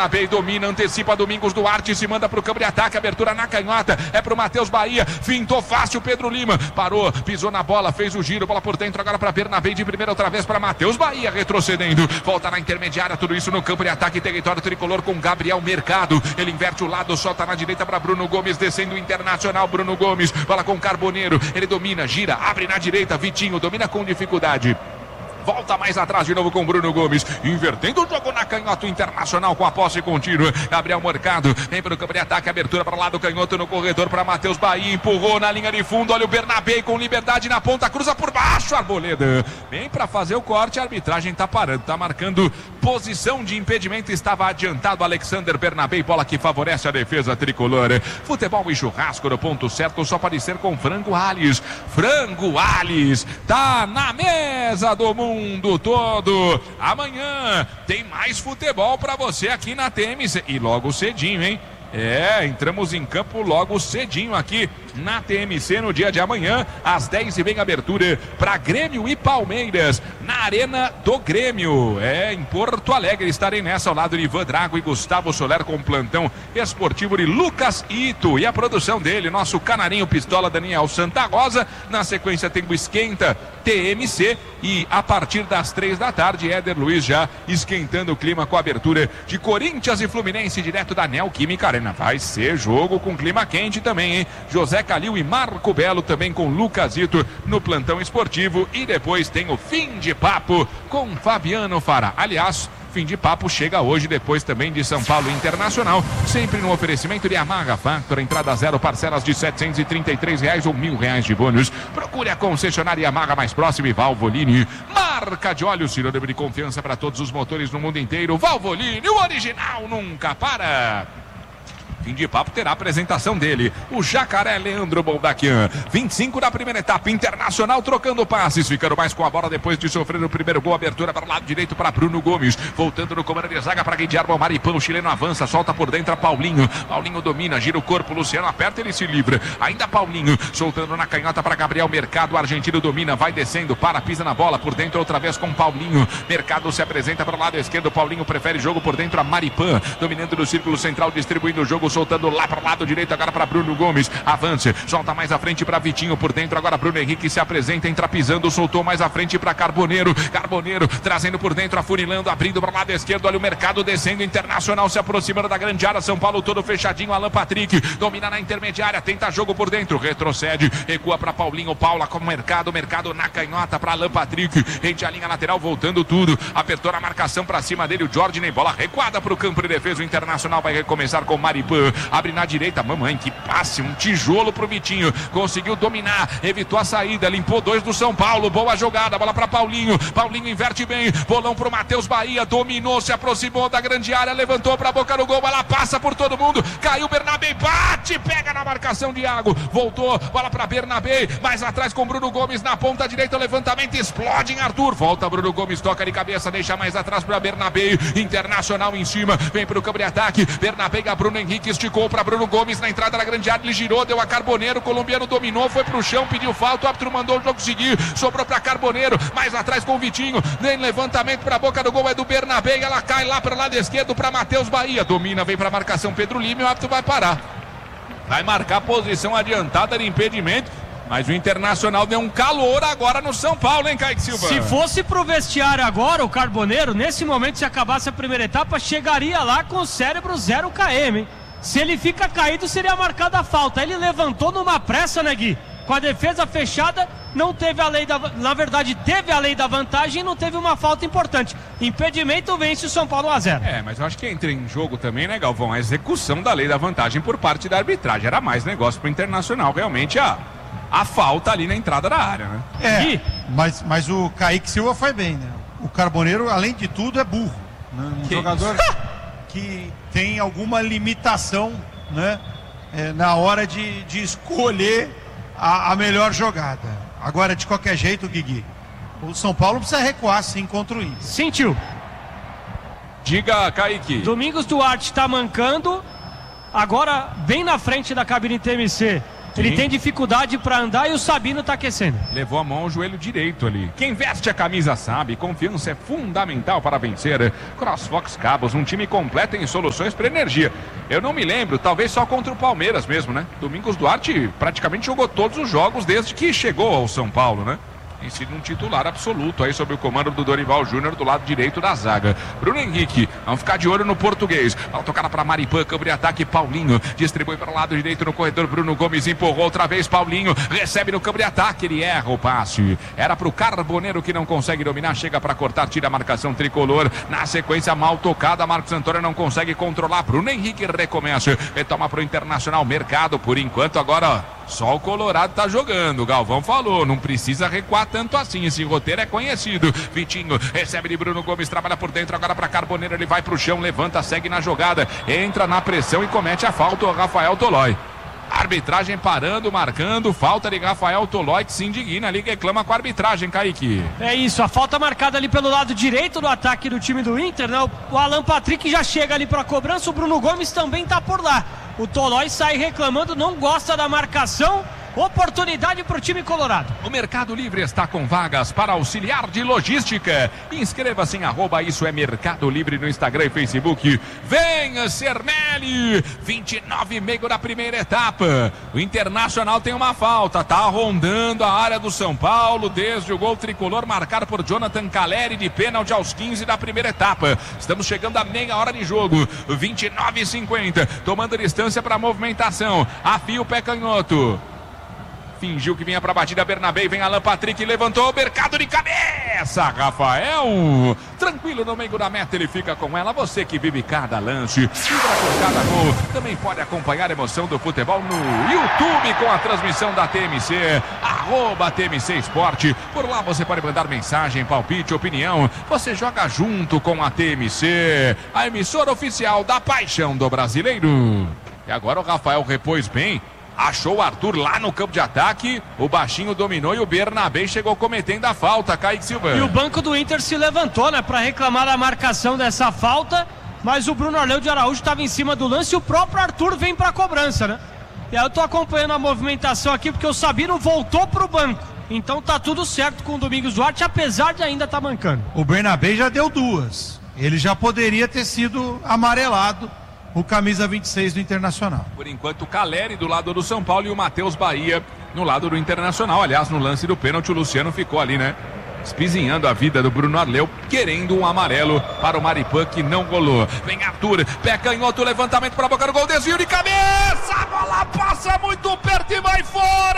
Bernabé, domina, antecipa Domingos Duarte, se manda pro campo de ataque, abertura na canhota, é pro Matheus Bahia, fintou fácil Pedro Lima, parou, pisou na bola, fez o giro, bola por dentro agora para Bernabé, de primeira outra vez para Matheus Bahia, retrocedendo, volta na intermediária, tudo isso no campo de ataque, território tricolor com Gabriel Mercado, ele inverte o lado, solta na direita para Bruno Gomes, descendo o Internacional, Bruno Gomes, bola com Carboneiro, ele domina, gira, abre na direita, Vitinho, domina com dificuldade. Volta mais atrás de novo com Bruno Gomes, invertendo o jogo na canhota, Internacional com a posse contínua. Gabriel Mercado vem para o campo de ataque, abertura para o lado canhoto no corredor para Matheus Bahia, empurrou na linha de fundo, olha o Bernabé com liberdade na ponta, cruza por baixo, Arboleda vem para fazer o corte, a arbitragem está parando, está marcando posição de impedimento, estava adiantado Alexander Bernabé, bola que favorece a defesa tricolor. Futebol e churrasco no ponto certo, só pode ser com Frango Alhes. Frango Alhes tá na mesa do mundo todo. Amanhã tem mais futebol para você aqui na TMC e logo cedinho, hein? Entramos em campo logo cedinho aqui na TMC no dia de amanhã, às 10h vem abertura para Grêmio e Palmeiras na Arena do Grêmio. Em Porto Alegre, estarei nessa ao lado de Ivan Drago e Gustavo Soler com o plantão esportivo de Lucas Ito e a produção dele, nosso canarinho pistola Daniel Santa Rosa. Na sequência tem o Esquenta TMC e a partir das 3 da tarde, Éder Luiz já esquentando o clima com a abertura de Corinthians e Fluminense direto da Neoquímica Arena. Vai ser jogo com clima quente também, hein? José Calil e Marco Belo também com Lucas Ito no plantão esportivo e depois tem o Fim de Papo com Fabiano Fará. Aliás, Fim de Papo chega hoje, depois também de São Paulo Internacional, sempre no oferecimento de Yamaha Factor, entrada zero, parcelas de R$733 ou R$1.000 de bônus. Procure a concessionária Yamaha mais próxima e Valvoline, marca de óleo, sinônimo de confiança para todos os motores no mundo inteiro. Valvoline, o original nunca para. Fim de Papo terá a apresentação dele, o Jacaré Leandro Boldaquian. 25 da primeira etapa, Internacional trocando passes, ficando mais com a bola depois de sofrer o primeiro gol. Abertura para o lado direito para Bruno Gomes, voltando no comando de zaga para Guilherme Maripão. O chileno avança, solta por dentro a Paulinho. Paulinho domina, gira o corpo, Luciano aperta, ele se livra. Ainda Paulinho, soltando na canhota para Gabriel Mercado. O argentino domina, vai descendo, pisa na bola por dentro outra vez com Paulinho. Mercado se apresenta para o lado esquerdo, Paulinho prefere jogo por dentro a Maripã, dominando no círculo central, distribuindo o jogo, soltando lá para o lado direito agora para Bruno Gomes, avança, solta mais à frente para Vitinho por dentro, agora Bruno Henrique se apresenta, entra pisando, soltou mais à frente para Carboneiro, trazendo por dentro, afunilando, abrindo para o lado esquerdo, olha o Mercado descendo, Internacional se aproximando da grande área, São Paulo todo fechadinho, Alan Patrick domina na intermediária, tenta jogo por dentro, retrocede, recua para Paulinho, Paula com o Mercado na canhota para Alan Patrick, rente a linha lateral, voltando tudo, apertou na marcação para cima dele, o Jorge nem bola recuada para o campo de defesa, o Internacional vai recomeçar com Maripã, abre na direita, mamãe, que passe, um tijolo pro Vitinho, conseguiu dominar, evitou a saída, limpou 2 do São Paulo, boa jogada, bola para Paulinho, Paulinho inverte bem, bolão pro Matheus Bahia, dominou, se aproximou da grande área, levantou pra boca do gol, ela passa por todo mundo, caiu Bernabé, bate, pega na marcação de Iago, voltou, bola pra Bernabé, mais atrás com Bruno Gomes na ponta direita, o levantamento explode em Arthur, volta Bruno Gomes, toca de cabeça, deixa mais atrás pra Bernabé, Internacional em cima, vem pro campo de ataque, Bernabé, Bruno Henrique esticou para Bruno Gomes na entrada da grande área, ele girou, deu a Carboneiro, o colombiano dominou, foi pro chão, pediu falta, o árbitro mandou o jogo seguir, sobrou para Carboneiro, mais atrás com o Vitinho, nem levantamento para a boca do gol, é do Bernabé, e ela cai lá para o lado esquerdo para Matheus Bahia, domina, vem para a marcação Pedro Lima e o árbitro vai parar, vai marcar a posição adiantada de impedimento. Mas o Internacional deu um calor agora no São Paulo, hein, Kaique Silva? Se fosse pro vestiário agora, o Carboneiro, nesse momento, se acabasse a primeira etapa, chegaria lá com o cérebro 0 km, hein? Se ele fica caído, seria marcada a falta. Ele levantou numa pressa, né, Gui? Com a defesa fechada, não teve a lei da... Na verdade, teve a lei da vantagem e não teve uma falta importante. Impedimento, vence o São Paulo 1-0. Mas eu acho que entra em jogo também, né, Galvão? A execução da lei da vantagem por parte da arbitragem. Era mais negócio pro Internacional, realmente, a falta ali na entrada da área, né? Mas o Kaique Silva foi bem, né? O Carboneiro, além de tudo, é burro, né? Um jogador que tem alguma limitação, né? Na hora de escolher a melhor jogada. Agora, de qualquer jeito, Guigui, o São Paulo precisa recuar sim contra o Inter. Sentiu. Diga, Kaique. Domingos Duarte está mancando. Agora, bem na frente da cabine TMC, Ele tem dificuldade para andar e o Sabino tá aquecendo. Levou a mão ao joelho direito ali. Quem veste a camisa sabe, confiança é fundamental para vencer. CrossFox Cabos, um time completo em soluções para energia. Eu não me lembro, talvez só contra o Palmeiras mesmo, né? Domingos Duarte praticamente jogou todos os jogos desde que chegou ao São Paulo, né? Tem sido um titular absoluto aí sob o comando do Dorival Júnior do lado direito da zaga. Bruno Henrique, vamos ficar de olho no português. Ao tocar para Maripã, câmbio de ataque, Paulinho distribui para o lado direito no corredor. Bruno Gomes empurrou outra vez, Paulinho recebe no câmbio de ataque, ele erra o passe. Era para o Carboneiro que não consegue dominar, chega para cortar, tira a marcação tricolor. Na sequência, mal tocada, Marcos Antônio não consegue controlar. Bruno Henrique recomeça, retoma para o Internacional. Mercado, por enquanto, agora só o Colorado tá jogando. O Galvão falou, não precisa recuar tanto assim, esse roteiro é conhecido. Vitinho recebe de Bruno Gomes, trabalha por dentro agora para Carboneiro, ele vai pro chão, levanta, segue na jogada, entra na pressão e comete a falta o Rafael Tolói. Arbitragem parando, marcando, falta de Rafael Tolói, que se indigna ali, que reclama com a arbitragem, Kaique. É isso, a falta marcada ali pelo lado direito do ataque do time do Inter, né? O Alan Patrick já chega ali para cobrança, o Bruno Gomes também tá por lá. O Tolói sai reclamando, não gosta da marcação. Oportunidade para o time colorado. O Mercado Livre está com vagas para auxiliar de logística. Inscreva-se em @isso é Mercado Livre no Instagram e Facebook. Venha, Cernelli! 29,5 da primeira etapa. O Internacional tem uma falta, tá rondando a área do São Paulo desde o gol tricolor marcado por Jonathan Caleri de pênalti aos 15 da primeira etapa. Estamos chegando a meia hora de jogo. 29,50. Tomando distância para a movimentação. Afia o pé canhoto. Fingiu que vinha para a batida, Bernabé, vem Alan Patrick, levantou, Mercado de cabeça, Rafael, tranquilo no meio da meta, ele fica com ela, você que vive cada lance, vibra por cada gol, também pode acompanhar a emoção do futebol no YouTube com a transmissão da TMC, @TMC Esporte, por lá você pode mandar mensagem, palpite, opinião, você joga junto com a TMC, a emissora oficial da paixão do brasileiro. E agora o Rafael repôs bem, achou o Arthur lá no campo de ataque, o baixinho dominou e o Bernabé chegou cometendo a falta, Kaique Silva. E o banco do Inter se levantou, né, para reclamar da marcação dessa falta, mas o Bruno Arleu de Araújo estava em cima do lance e o próprio Arthur vem para a cobrança, né? E aí eu tô acompanhando a movimentação aqui porque o Sabino voltou pro banco. Então tá tudo certo com o Domingos Duarte, apesar de ainda tá mancando. O Bernabé já deu duas. Ele já poderia ter sido amarelado, o camisa 26 do Internacional. Por enquanto, o Caleri do lado do São Paulo e o Matheus Bahia no lado do Internacional. Aliás, no lance do pênalti, o Luciano ficou ali, né? Espizinhando a vida do Bruno Arleu, querendo um amarelo para o Maripã, que não golou. Vem Arthur, pé canhoto, levantamento para a boca do gol, desvio de cabeça, a bola passa muito perto e vai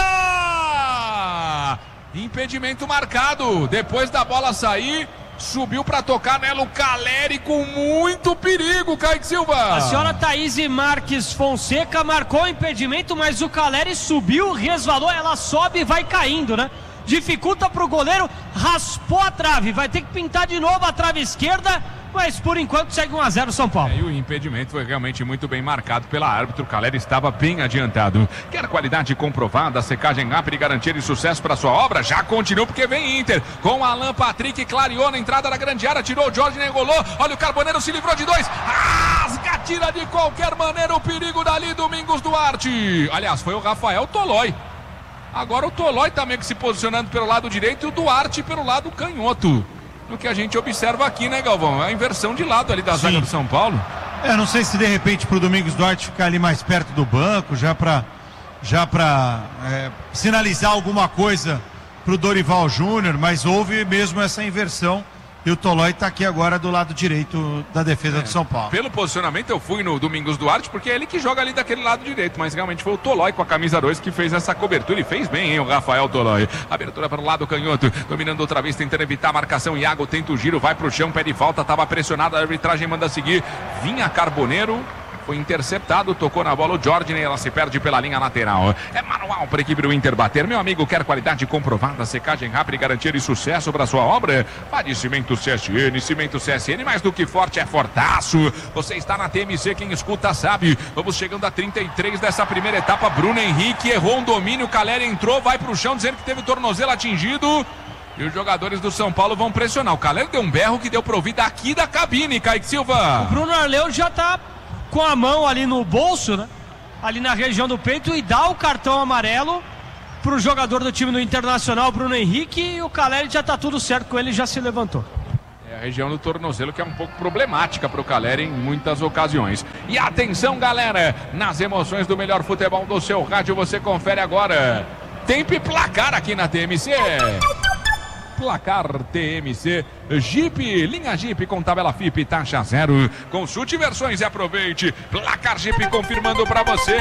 fora! Impedimento marcado, depois da bola sair, subiu para tocar nela o Caleri com muito perigo, Kaique Silva. A senhora Thaís Marques Fonseca marcou o impedimento, mas o Caleri subiu, resvalou, ela sobe e vai caindo, né? Dificulta pro goleiro, raspou a trave, vai ter que pintar de novo a trave esquerda, mas por enquanto segue 1-0 São Paulo. E o impedimento foi realmente muito bem marcado pela árbitro. O Caleri estava bem adiantado. Quer qualidade comprovada, secagem rápida e garantia de sucesso para sua obra? Já continua porque vem Inter. Com Alan Patrick, clareou na entrada da grande área, tirou o Jorge, negolou. Olha o Carboneiro, se livrou de dois. Rasga, tira de qualquer maneira o perigo dali, Domingos Duarte. Aliás, foi o Rafael Tolói. Agora o Tolói tá meio que se posicionando pelo lado direito e o Duarte pelo lado canhoto. No que a gente observa aqui, né, Galvão? É a inversão de lado ali da zaga do São Paulo. Não sei se de repente pro Domingos Duarte ficar ali mais perto do banco, já pra sinalizar alguma coisa pro Dorival Júnior, mas houve mesmo essa inversão. E o Tolói está aqui agora do lado direito da defesa do São Paulo. Pelo posicionamento eu fui no Domingos Duarte, porque é ele que joga ali daquele lado direito, mas realmente foi o Tolói com a camisa 2 que fez essa cobertura e fez bem, hein, o Rafael Tolói. Abertura para o lado canhoto, dominando outra vez, tentando evitar a marcação. Iago tenta o giro, vai pro chão, pede falta, estava pressionado, a arbitragem manda seguir. Vinha Carboneiro, foi interceptado, tocou na bola o Jorge, ela se perde pela linha lateral. É manual para a equipe do Inter bater. Meu amigo, quer qualidade comprovada, secagem rápida e garantia de sucesso para sua obra? Vá de Cimento CSN. Cimento CSN, mais do que forte, é fortaço. Você está na TMC, quem escuta sabe. Vamos chegando a 33 dessa primeira etapa. Bruno Henrique errou um domínio, Caleri entrou, vai para o chão dizendo que teve o tornozelo atingido. E os jogadores do São Paulo vão pressionar. O Caleri deu um berro que deu para ouvir daqui da cabine, Kaique Silva. O Bruno Arleu já tá com a mão ali no bolso, né? ali na região do peito e dá o cartão amarelo pro jogador do time do Internacional, Bruno Henrique, e o Caleri já tá tudo certo com ele, já se levantou. É a região do tornozelo que é um pouco problemática pro Caleri em muitas ocasiões. E atenção, galera, nas emoções do melhor futebol do seu rádio, você confere agora tempo e placar aqui na TMC. Placar TMC, Jeep, linha Jeep com tabela FIP, taxa zero. Consulte versões e aproveite. Placar Jeep confirmando pra você.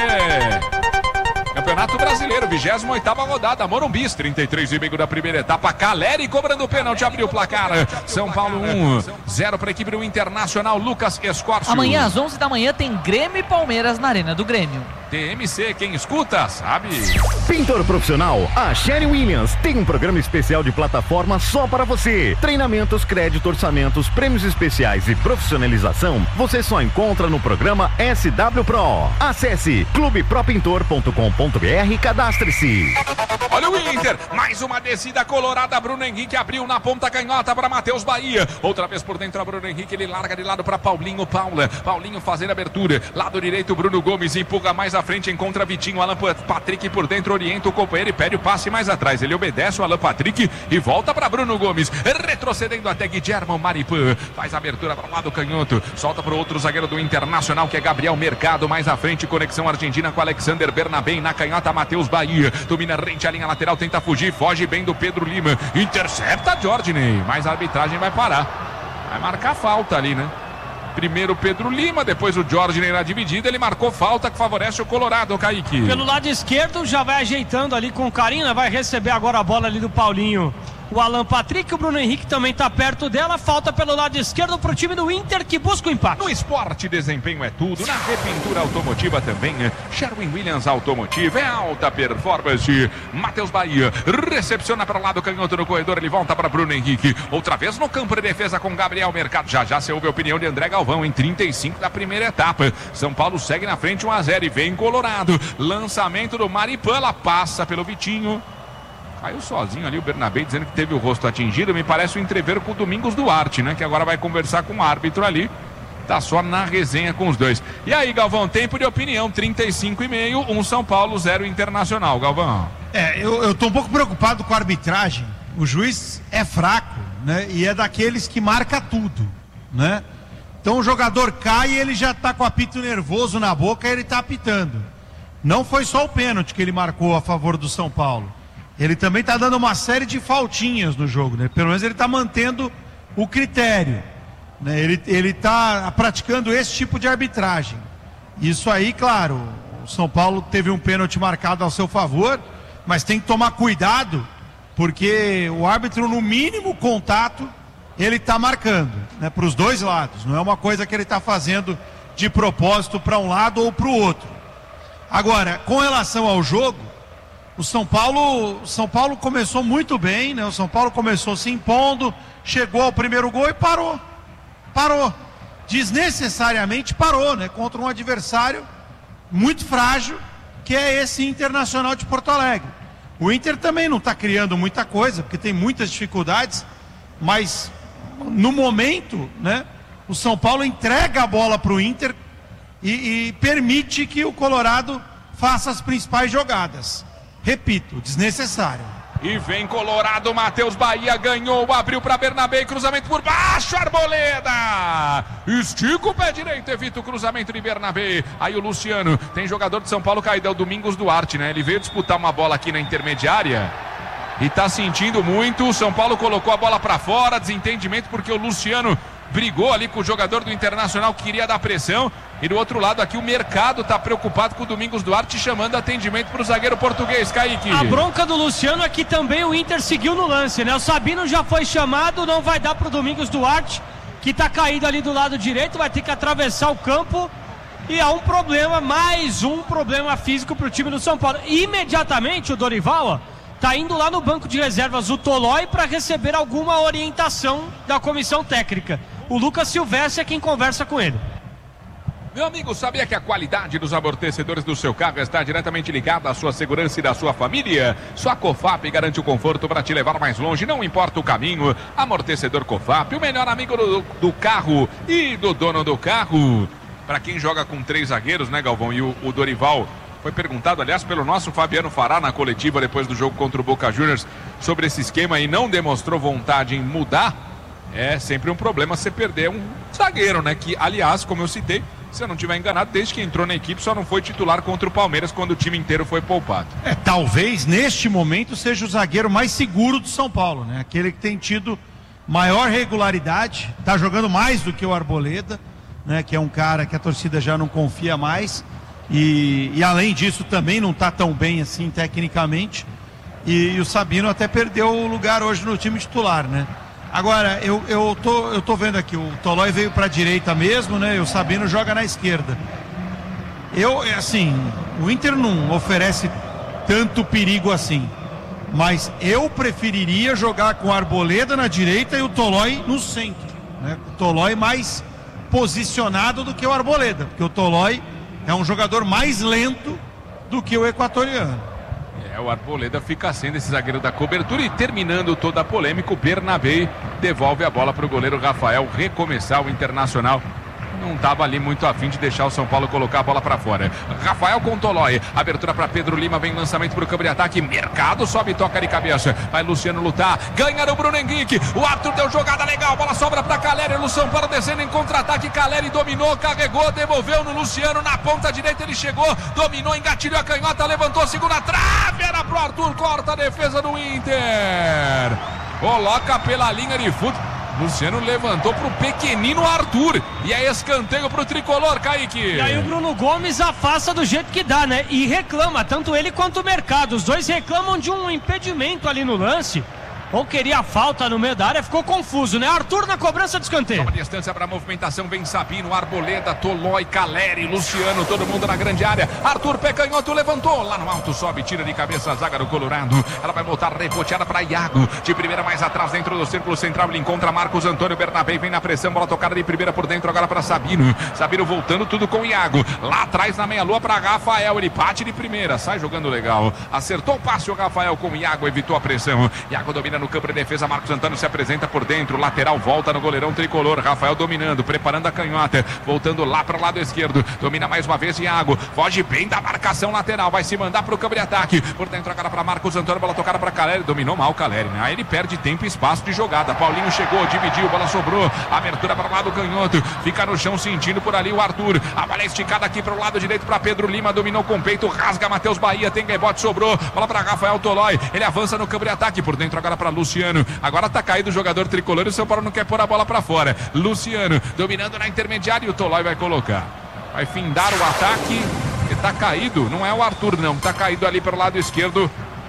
Campeonato Brasileiro, 28ª rodada, Morumbi, 33,5 da primeira etapa, Caleri cobrando o pênalti, abriu o placar, São Paulo 1-0 para a equipe do Internacional, Lucas Escórcio. Amanhã às 11 da manhã tem Grêmio e Palmeiras na Arena do Grêmio. TMC, quem escuta sabe. Pintor profissional, a Sherry Williams tem um programa especial de plataforma só para você. Treinamentos, crédito, orçamentos, prêmios especiais e profissionalização, você só encontra no programa SW Pro. Acesse clubepropintor.com.br e cadastre-se. Olha o Inter, mais uma descida colorada, Bruno Henrique abriu na ponta canhota para Matheus Bahia, outra vez por dentro a Bruno Henrique, ele larga de lado para Paulinho Paula, Paulinho fazendo abertura, lado direito Bruno Gomes, empurra mais à frente, encontra Vitinho, Alan Patrick por dentro, orienta o companheiro e pede o passe mais atrás, ele obedece o Alan Patrick e volta para Bruno Gomes, retrocedendo até Guilherme Maripã, faz a abertura para o lado canhoto, solta para o outro zagueiro do Internacional que é Gabriel Mercado, mais à frente, conexão argentina com Alexander Bernabé, na canhota Matheus Bahia, domina rente a linha lateral, tenta fugir, foge bem do Pedro Lima, intercepta Jorginho, mas a arbitragem vai parar, vai marcar falta ali, né? Primeiro o Pedro Lima, depois o Jorginho na dividida, ele marcou falta que favorece o Colorado, Kaique. Pelo lado esquerdo já vai ajeitando ali com carinho, vai receber agora a bola ali do Paulinho. O Alan Patrick, o Bruno Henrique também está perto dela, falta pelo lado esquerdo para o time do Inter que busca o empate. No esporte, desempenho é tudo, na repintura automotiva também, Sherwin-Williams Automotiva, é alta performance. Matheus Bahia recepciona para o lado canhoto no corredor, ele volta para Bruno Henrique, outra vez no campo de defesa com Gabriel Mercado, já você ouve a opinião de André Galvão, em 35 da primeira etapa, São Paulo segue na frente 1-0 e vem Colorado, lançamento do Maripã, ela passa pelo Vitinho. Caiu sozinho ali o Bernabé, dizendo que teve o rosto atingido. Me parece o entrever com o Domingos Duarte, né? Que agora vai conversar com o árbitro ali. Tá só na resenha com os dois. E aí, Galvão, tempo de opinião, 35,5, 1 São Paulo, 0 Internacional. Galvão. Eu tô um pouco preocupado com a arbitragem. O juiz é fraco, né? E é daqueles que marca tudo, né? Então o jogador cai e ele já tá com o apito nervoso na boca e ele tá apitando. Não foi só o pênalti que ele marcou a favor do São Paulo. Ele também está dando uma série de faltinhas no jogo, né? Pelo menos ele está mantendo o critério, né? Ele está praticando esse tipo de arbitragem. Isso aí, claro, o São Paulo teve um pênalti marcado ao seu favor, mas tem que tomar cuidado, porque o árbitro, no mínimo contato, ele está marcando, né? Para os dois lados. Não é uma coisa que ele está fazendo de propósito para um lado ou para o outro. Agora, com relação ao jogo, o São Paulo começou muito bem, né? O São Paulo começou se impondo, chegou ao primeiro gol e parou. Desnecessariamente parou, né? Contra um adversário muito frágil, que é esse Internacional de Porto Alegre. O Inter também não está criando muita coisa, porque tem muitas dificuldades, mas no momento, né? O São Paulo entrega a bola para o Inter e permite que o Colorado faça as principais jogadas. Repito, desnecessário. E vem Colorado, Matheus Bahia ganhou, abriu para Bernabé, cruzamento por baixo, Arboleda! Estica o pé direito, evita o cruzamento de Bernabé. Aí o Luciano, tem jogador de São Paulo caído, é o Domingos Duarte, né? Ele veio disputar uma bola aqui na intermediária e tá sentindo muito. O São Paulo colocou a bola para fora, desentendimento porque o Luciano brigou ali com o jogador do Internacional que queria dar pressão. E do outro lado aqui o Mercado está preocupado com o Domingos Duarte, chamando atendimento para o zagueiro português, Kaique. A bronca do Luciano é que também o Inter seguiu no lance, né? O Sabino já foi chamado, não vai dar para o Domingos Duarte, que está caído ali do lado direito, vai ter que atravessar o campo. E há um problema, mais um problema físico para o time do São Paulo. Imediatamente o Dorival está indo lá no banco de reservas, o Tolói, para receber alguma orientação da comissão técnica. O Lucas Silvestre é quem conversa com ele. Meu amigo, sabia que a qualidade dos amortecedores do seu carro está diretamente ligada à sua segurança e da sua família? Só a Cofap garante o conforto para te levar mais longe, não importa o caminho. Amortecedor Cofap, o melhor amigo do carro e do dono do carro. para quem joga com 3 zagueiros, né, Galvão? E o Dorival foi perguntado, aliás, pelo nosso Fabiano Fará na coletiva depois do jogo contra o Boca Juniors sobre esse esquema e não demonstrou vontade em mudar. É sempre um problema você perder um zagueiro, né? Que, aliás, como eu citei, se eu não estiver enganado, desde que entrou na equipe só não foi titular contra o Palmeiras quando o time inteiro foi poupado. Talvez neste momento seja o zagueiro mais seguro do São Paulo, né? Aquele que tem tido maior regularidade, tá jogando mais do que o Arboleda, né? Que é um cara que a torcida já não confia mais e além disso também não tá tão bem assim tecnicamente e o Sabino até perdeu o lugar hoje no time titular, né? Agora, eu tô vendo aqui, o Tolói veio para a direita mesmo, né? E o Sabino joga na esquerda. O Inter não oferece tanto perigo assim. Mas eu preferiria jogar com o Arboleda na direita e o Tolói no centro, né? O Tolói mais posicionado do que o Arboleda, porque o Tolói é um jogador mais lento do que o equatoriano. O Arboleda fica sendo esse zagueiro da cobertura e terminando toda a polêmica, o Bernabé devolve a bola para o goleiro Rafael recomeçar. O Internacional não estava ali muito afim de deixar o São Paulo colocar a bola para fora. Rafael com Tolói, abertura para Pedro Lima, vem lançamento para o campo de ataque, Mercado sobe e toca de cabeça, vai Luciano lutar, ganha no Bruno Henrique, o Arthur deu jogada legal, bola sobra para Caleri, o São Paulo descendo em contra-ataque, Caleri dominou, carregou, devolveu no Luciano, na ponta direita ele chegou, dominou, engatilhou a canhota, levantou, segunda trave, era pro Arthur, corta a defesa do Inter, coloca pela linha de fundo. Luciano levantou pro pequenino Arthur. E é escanteio pro tricolor, Kaique. E aí o Bruno Gomes afasta do jeito que dá, né? E reclama, tanto ele quanto o Mercado. Os dois reclamam de um impedimento ali no lance. Ou queria a falta no meio da área, ficou confuso, né? Arthur na cobrança de escanteio. Toma distância para a movimentação, vem Sabino, Arboleda, Tolói, Caleri, Luciano, todo mundo na grande área. Arthur, pé canhoto, levantou, lá no alto, sobe, tira de cabeça a zaga do Colorado. Ela vai voltar reboteada para Iago, de primeira mais atrás, dentro do círculo central, ele encontra Marcos Antônio Bernabé, vem na pressão, bola tocada de primeira por dentro, agora para Sabino. Sabino voltando tudo com Iago, lá atrás na meia-lua para Rafael, ele bate de primeira, sai jogando legal. Acertou o passe o Rafael com Iago, evitou a pressão. Iago domina no campo de defesa, Marcos Antônio se apresenta por dentro, lateral volta no goleirão tricolor, Rafael dominando, preparando a canhota, voltando lá para o lado esquerdo, domina mais uma vez Iago, foge bem da marcação lateral, vai se mandar para o campo de ataque, por dentro agora para Marcos Antônio, bola tocada para Caleri, dominou mal o Caleri, né? Aí ele perde tempo e espaço de jogada, Paulinho chegou, dividiu, bola sobrou, abertura para o lado canhoto, fica no chão sentindo por ali o Arthur, a bola esticada aqui para o lado direito para Pedro Lima, dominou com peito, rasga Matheus Bahia, tem rebote, sobrou, bola para Rafael Tolói, ele avança no campo de ataque, por dentro agora para Luciano. Agora tá caído o jogador tricolor e o São Paulo não quer pôr a bola pra fora. Luciano dominando na intermediária e o Tolói vai colocar. Vai findar o ataque. Ele tá caído, não é o Arthur não, tá caído ali pelo lado esquerdo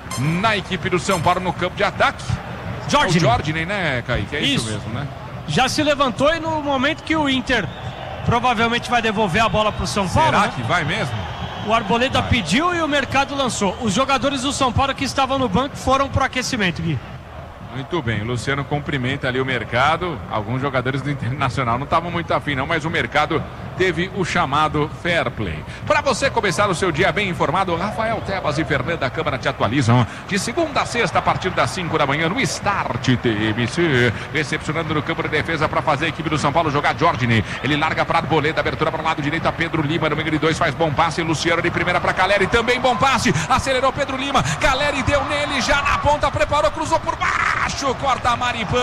na equipe do São Paulo no campo de ataque. Jorginho. É o Jorginho, né, Kaique? É isso mesmo, né? Já se levantou e no momento que o Inter provavelmente vai devolver a bola pro São Paulo. Será né? que vai mesmo? O Arboleda pediu e o Mercado lançou. Os jogadores do São Paulo que estavam no banco foram pro aquecimento, Gui. Muito bem, o Luciano cumprimenta ali o Mercado. Alguns jogadores do Internacional não estavam muito afim não, mas o Mercado teve o chamado Fair Play. Para você começar o seu dia bem informado, Rafael Tebas e Fernanda Câmara te atualizam de segunda a sexta a partir das 5 da manhã no Start TMC. Recepcionando no campo de defesa para fazer a equipe do São Paulo jogar Jorginho. Ele larga para Arboleda, abertura para o lado direito a Pedro Lima, número de 2 faz bom passe, Luciano de primeira para Caleri, também bom passe, acelerou Pedro Lima, Caleri deu nele, já na ponta, preparou, cruzou por baixo, corta a Maripã,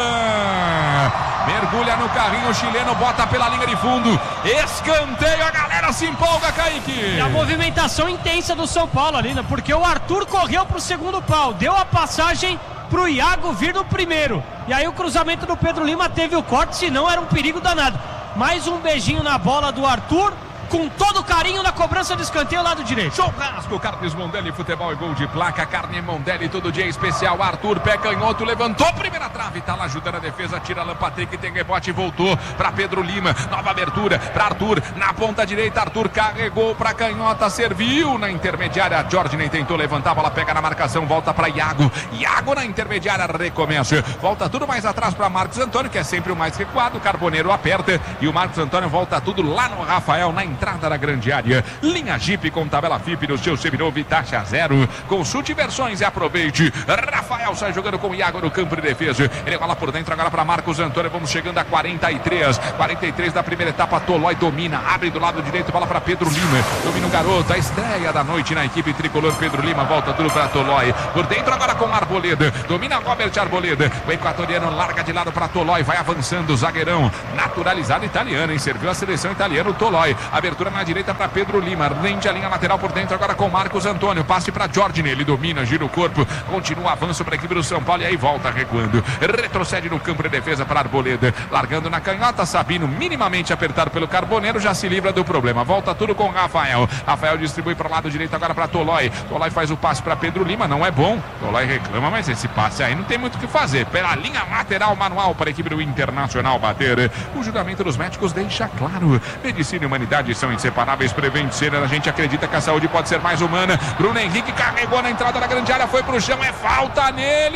mergulha no carrinho chileno, bota pela linha de fundo, escanteio, a galera se empolga, Kaique. E a movimentação intensa do São Paulo ali, né? Porque o Arthur correu pro segundo pau, deu a passagem pro Iago vir no primeiro, e aí o cruzamento do Pedro Lima teve o corte, senão era um perigo danado. Mais um beijinho na bola do Arthur, com todo carinho na cobrança de escanteio lado direito. Churrasco, Carnes Mondelli, futebol e gol de placa, carne Mondelli, todo dia especial. Arthur, pé canhoto, levantou, primeira trave, tá lá ajudando a defesa, tira Alan Patrick, tem rebote e voltou para Pedro Lima, nova abertura para Arthur, na ponta direita, Arthur carregou para canhota, serviu na intermediária, Jorginho tentou levantar, a bola pega na marcação, volta para Iago, Iago na intermediária, recomeça, volta tudo mais atrás para Marcos Antônio, que é sempre o mais recuado, Carboneiro aperta e o Marcos Antônio volta tudo lá no Rafael, na entrada da grande grande área. Linha Jeep com tabela FIP no seu seminovo e taxa zero. Consulte versões e aproveite. Rafael sai jogando com o Iago no campo de defesa. Ele rola por dentro agora para Marcos Antônio. Vamos chegando a 43. 43 da primeira etapa. Tolói domina. Abre do lado direito. Bola para Pedro Lima. Domina o garoto. A estreia da noite na equipe tricolor. Pedro Lima volta tudo para Tolói. Por dentro agora com Arboleda. Domina Robert Arboleda. O equatoriano larga de lado para Tolói. Vai avançando. Zagueirão naturalizado italiano, hein? Serviu a seleção italiana o Tolói. Abertura na direita para Pedro Lima. Rende a linha lateral por dentro agora com Marcos Antônio. Passe para Jordan. Ele domina, gira o corpo. Continua avanço para a equipe do São Paulo e aí volta recuando. Retrocede no campo de defesa para Arboleda. Largando na canhota. Sabino minimamente apertado pelo Carboneiro. Já se livra do problema. Volta tudo com Rafael. Rafael distribui para o lado direito agora para Tolói. Tolói faz o passe para Pedro Lima. Não é bom. Tolói reclama, mas esse passe aí não tem muito o que fazer. Pela linha lateral manual para a equipe do Internacional bater. O julgamento dos médicos deixa claro. Medicina e humanidade são inseparáveis. Prevent Senior. A gente acredita que a saúde pode ser mais humana. Bruno Henrique carregou na entrada da grande área. Foi pro chão. É falta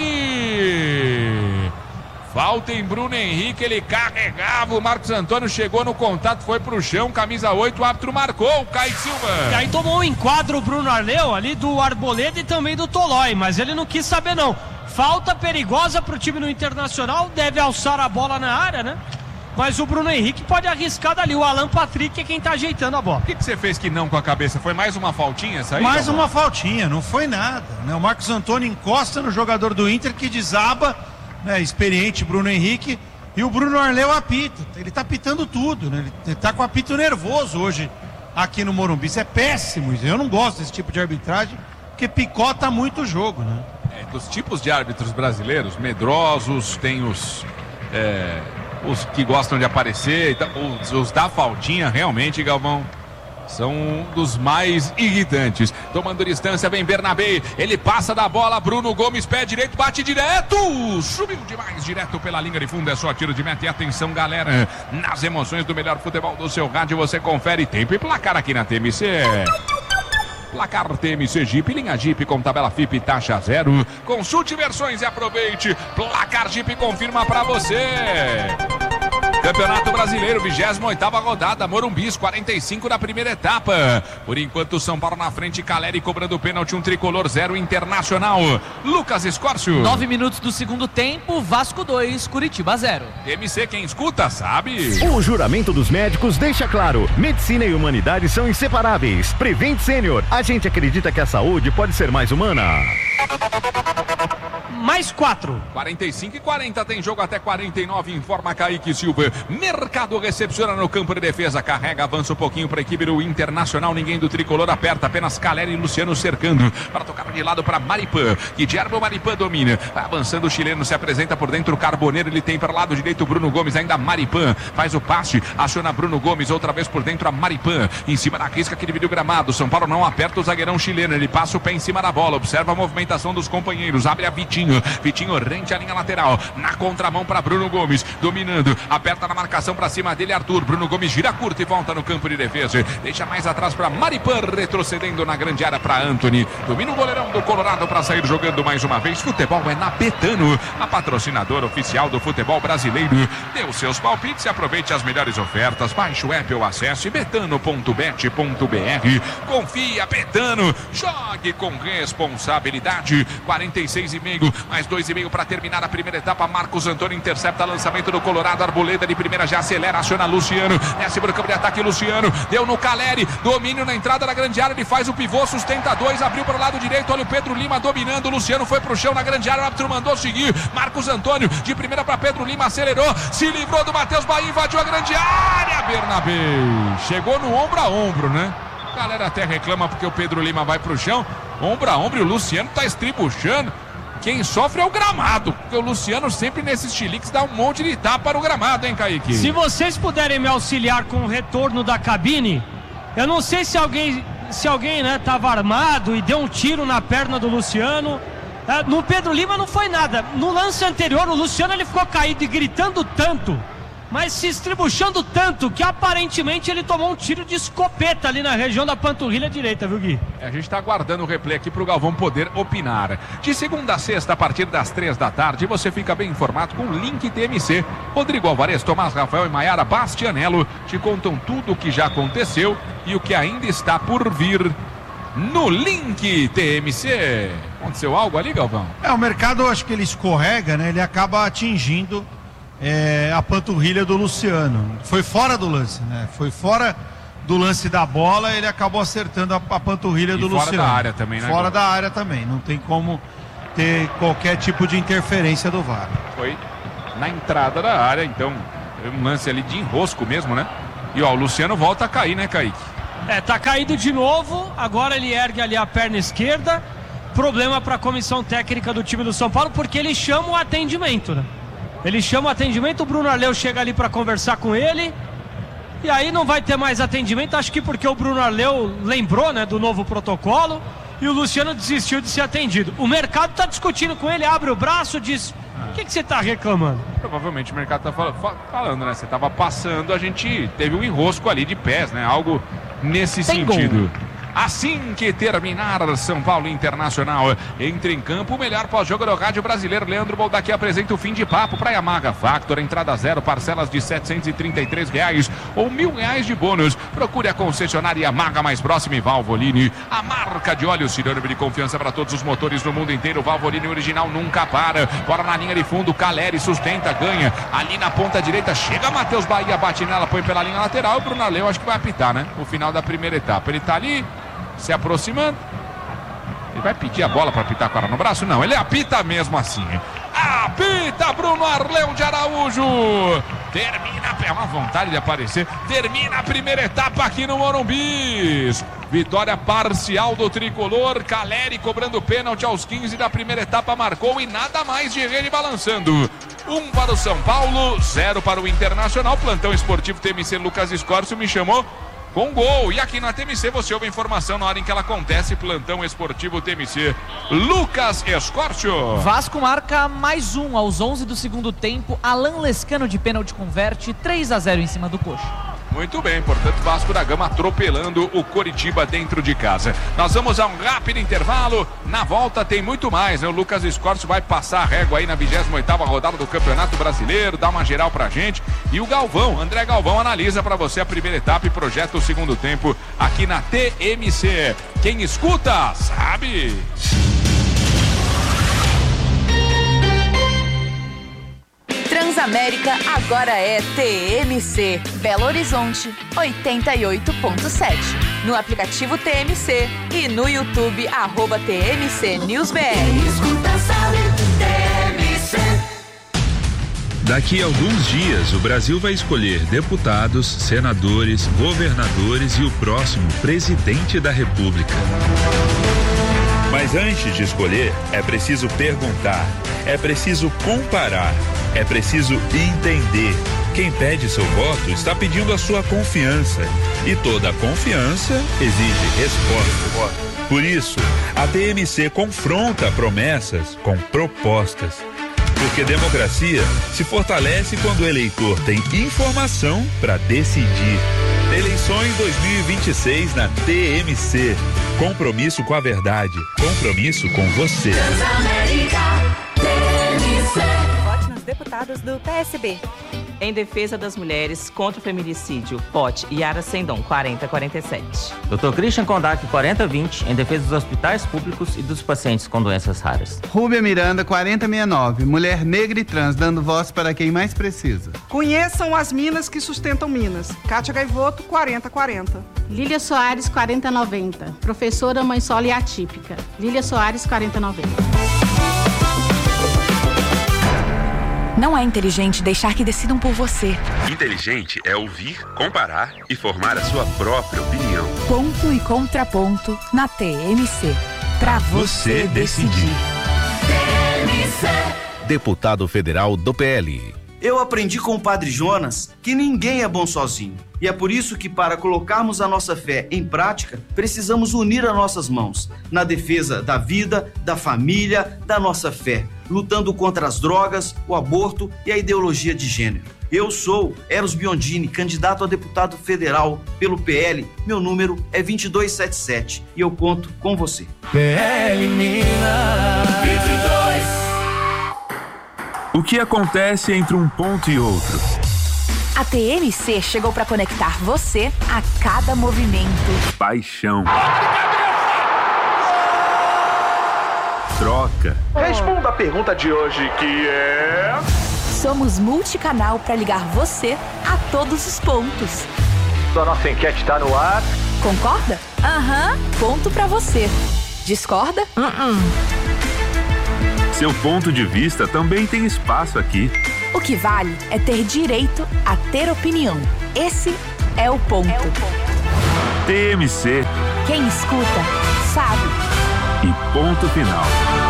nele. Falta em Bruno Henrique, ele carregava, o Marcos Antônio chegou no contato, foi pro chão, camisa 8, o árbitro marcou, o Kaique Silva. E aí tomou um enquadro o Bruno Arleu ali do Arboleda e também do Tolói, mas ele não quis saber não. Falta perigosa pro time do Internacional, deve alçar a bola na área, né? Mas o Bruno Henrique pode arriscar dali, o Alan Patrick é quem tá ajeitando a bola. O que você fez que não com a cabeça? Foi mais uma faltinha essa aí? Mais uma faltinha, não foi nada, né? O Marcos Antônio encosta no jogador do Inter que desaba, né, experiente Bruno Henrique, e o Bruno Arleu apita. Ele tá apitando tudo, né? Ele tá com apito nervoso hoje aqui no Morumbi. Isso é péssimo. Eu não gosto desse tipo de arbitragem, porque picota muito o jogo, né? Dos tipos de árbitros brasileiros, medrosos, tem os que gostam de aparecer, os da faltinha, realmente, Galvão, são dos mais irritantes. Tomando distância, vem Bernabé. Ele passa da bola. Bruno Gomes, pé direito, bate direto. Subiu demais, direto pela linha de fundo. É só tiro de meta. E atenção, galera. Nas emoções do melhor futebol do seu rádio, você confere tempo e placar aqui na TMC. Placar TMC Jeep, linha Jeep com tabela FIP taxa zero. Consulte versões e aproveite. Placar Jeep confirma pra você. Campeonato Brasileiro, 28ª rodada, Morumbi, 45 da primeira etapa. Por enquanto, São Paulo na frente, Caleri cobrando pênalti, um tricolor 0 Internacional. Lucas Escórcio. 9 minutos do segundo tempo, Vasco 2, Curitiba 0. TMC, quem escuta sabe. O juramento dos médicos deixa claro, medicina e humanidade são inseparáveis. Prevent Senior, a gente acredita que a saúde pode ser mais humana. Mais 4. 45 e 40, tem jogo até 49, informa Kaique Silva. Mercado recepciona no campo de defesa, carrega, avança um pouquinho para a equipe do Internacional, ninguém do tricolor aperta, apenas Caleri e Luciano cercando, para tocar de lado para Maripã, Guilherme Maripã domina, vai avançando o chileno, se apresenta por dentro o Carboneiro, ele tem para o lado direito o Bruno Gomes, ainda Maripã, faz o passe, aciona Bruno Gomes, outra vez por dentro a Maripã, em cima da risca que divide o gramado, São Paulo não aperta o zagueirão chileno, ele passa o pé em cima da bola, observa a movimentação dos companheiros, abre a Vitinho rente a linha lateral, na contramão para Bruno Gomes, dominando, aperta na marcação para cima dele Arthur, Bruno Gomes gira curto e volta no campo de defesa, deixa mais atrás para Maripã, retrocedendo na grande área para Antony, domina o goleirão do Colorado para sair jogando mais uma vez. Futebol é na Betano, a patrocinadora oficial do futebol brasileiro. Dê os seus palpites e aproveite as melhores ofertas, baixe o app ou acesse betano.bet.br, confia, Betano, jogue com responsabilidade. 46,5, mais 2,5 para terminar a primeira etapa. Marcos Antônio intercepta lançamento do Colorado, Arboleda de primeira já acelera, aciona Luciano, desce para o campo de ataque, Luciano deu no Caleri, domínio na entrada da grande área, ele faz o pivô, sustenta 2, abriu para o lado direito, olha o Pedro Lima dominando, Luciano foi pro chão na grande área, o árbitro mandou seguir, Marcos Antônio de primeira para Pedro Lima, acelerou, se livrou do Matheus Bahia, invadiu a grande área, Bernabé chegou no ombro a ombro, né? A galera até reclama porque o Pedro Lima vai pro chão, ombro a ombro, e o Luciano tá estribuchando. Quem sofre é o gramado, porque o Luciano sempre nesses chiliques dá um monte de tapa no gramado, hein, Kaique? Se vocês puderem me auxiliar com o retorno da cabine, eu não sei se alguém né, tava armado e deu um tiro na perna do Luciano. No Pedro Lima não foi nada. No lance anterior, o Luciano ele ficou caído e gritando tanto mas se estribuchando tanto que aparentemente ele tomou um tiro de escopeta ali na região da panturrilha direita, viu, Gui? A gente está aguardando o replay aqui para o Galvão poder opinar. De segunda a sexta, a partir das 3 da tarde, você fica bem informado com o Link TMC. Rodrigo Alvarez, Tomás Rafael e Maiara Bastianello te contam tudo o que já aconteceu e o que ainda está por vir no Link TMC. Aconteceu algo ali, Galvão? O mercado, eu acho que ele escorrega, né? Ele acaba atingindo a panturrilha do Luciano. Foi fora do lance, né? Foi fora do lance da bola, ele acabou acertando a panturrilha do Luciano. Fora da área também, né? Fora da área também. Não tem como ter qualquer tipo de interferência do VAR. Foi na entrada da área, então um lance ali de enrosco mesmo, né? E ó, o Luciano volta a cair, né, Kaique? Tá caído de novo, agora ele ergue ali a perna esquerda. Problema para a comissão técnica do time do São Paulo, porque ele chama o atendimento, né? Ele chama o atendimento, o Bruno Arleu chega ali para conversar com ele. E aí não vai ter mais atendimento, acho que porque o Bruno Arleu lembrou, né, do novo protocolo. E o Luciano desistiu de ser atendido. O mercado está discutindo com ele, abre o braço, diz: o que você está reclamando? Provavelmente o mercado está falando, né? Você estava passando, a gente teve um enrosco ali de pés, né? Algo nesse sentido. Assim que terminar São Paulo Internacional, entre em campo o melhor pós-jogo do rádio brasileiro. Leandro Boldac apresenta o fim de papo para Yamaha Factor, entrada zero, parcelas de R$733 ou R$1.000 de bônus. Procure a concessionária Yamaha mais próxima e Valvoline, a marca de óleo sinônimo de confiança para todos os motores no mundo inteiro. Valvoline original nunca para. Bora na linha de fundo, Caleri sustenta, ganha ali na ponta direita, chega Matheus Bahia, bate nela, põe pela linha lateral. O Bruno Arleu acho que vai apitar, né? O final da primeira etapa, ele tá ali se aproximando. Ele vai pedir a bola para apitar com ela no braço? Não, ele apita mesmo assim. Apita Bruno Arleu de Araújo. Termina, é uma vontade de aparecer. Termina a primeira etapa aqui no Morumbi. Vitória parcial do tricolor. Caleri cobrando pênalti aos 15 da primeira etapa, marcou e nada mais de rede balançando. 1 para o São Paulo, 0 para o Internacional. Plantão esportivo TMC Lucas Escórcio me chamou com gol. E aqui na TMC você ouve a informação na hora em que ela acontece. Plantão esportivo TMC Lucas Escórcio. Vasco marca mais um aos 11 do segundo tempo. Alan Lescano de pênalti converte 3-0 em cima do Coxa. Muito bem, portanto, Vasco da Gama atropelando o Coritiba dentro de casa. Nós vamos a um rápido intervalo. Na volta tem muito mais, né? O Lucas Escórcio vai passar a régua aí na 28ª rodada do Campeonato Brasileiro, dá uma geral pra gente. E o Galvão, André Galvão, analisa pra você a primeira etapa e projeta o segundo tempo aqui na TMC. Quem escuta, sabe. Transamérica agora é TMC, Belo Horizonte 88.7. No aplicativo TMC e no YouTube @TMC NewsBR. Daqui a alguns dias, o Brasil vai escolher deputados, senadores, governadores e o próximo presidente da República. Mas antes de escolher, é preciso perguntar, é preciso comparar, é preciso entender. Quem pede seu voto está pedindo a sua confiança. E toda confiança exige resposta. Por isso, a TMC confronta promessas com propostas. Porque democracia se fortalece quando o eleitor tem informação para decidir. Eleições 2026 na TMC. Compromisso com a verdade. Compromisso com você. Vote nos deputados do PSB. Em defesa das mulheres contra o feminicídio. Vote Yara Sendon, 4047. Dr. Christian Kondak, 4020, em defesa dos hospitais públicos e dos pacientes com doenças raras. Rúbia Miranda, 4069, mulher negra e trans, dando voz para quem mais precisa. Conheçam as minas que sustentam Minas. Kátia Gaivoto, 4040. Lília Soares, 4090, professora mãe solo e atípica. Lília Soares, 4090. Não é inteligente deixar que decidam por você. Inteligente é ouvir, comparar e formar a sua própria opinião. Ponto e contraponto na TMC. Pra você decidir. TMC. Deputado federal do PL. Eu aprendi com o Padre Jonas que ninguém é bom sozinho. E é por isso que, para colocarmos a nossa fé em prática, precisamos unir as nossas mãos na defesa da vida, da família, da nossa fé. lutando contra as drogas, o aborto e a ideologia de gênero. Eu sou Eros Biondini, candidato a deputado federal pelo PL. Meu número é 2277 e eu conto com você. PL Minas 22. O que acontece entre um ponto e outro? A TMC chegou para conectar você a cada movimento. Paixão. Troca. Responda a pergunta de hoje, que é... Somos multicanal para ligar você a todos os pontos. A nossa enquete está no ar. Concorda? Aham. Ponto para você. Discorda? Seu ponto de vista também tem espaço aqui. O que vale é ter direito a ter opinião. Esse é o ponto. TMC. Quem escuta, sabe. E ponto final.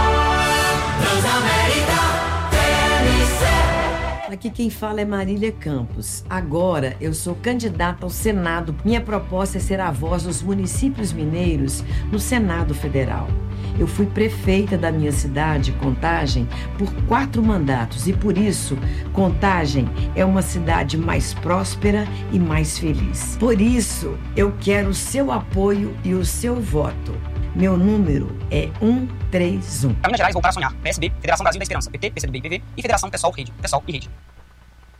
Aqui quem fala é Marília Campos. Agora eu sou candidata ao Senado. Minha proposta é ser a voz dos municípios mineiros no Senado Federal. Eu fui prefeita da minha cidade, Contagem, por 4 mandatos e por isso, Contagem é uma cidade mais próspera e mais feliz. Por isso, eu quero o seu apoio e o seu voto. Meu número é 131. Minas Gerais voltar a sonhar. PSB, Federação Brasil da Esperança, PT, PCdoB e PV e Federação PSOL e Rede.